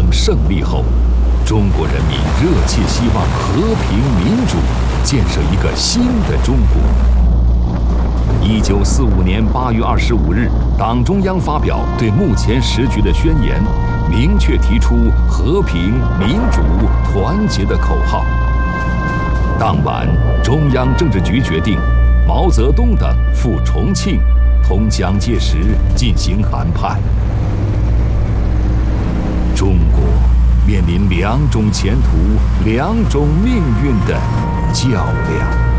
争胜利后，中国人民热切希望和平民主，建设一个新的中国。1945年8月25日，党中央发表对目前时局的宣言，明确提出和平、民主、团结的口号。当晚，中央政治局决定，毛泽东等赴重庆，同蒋介石进行谈判。中国面临两种前途、两种命运的较量。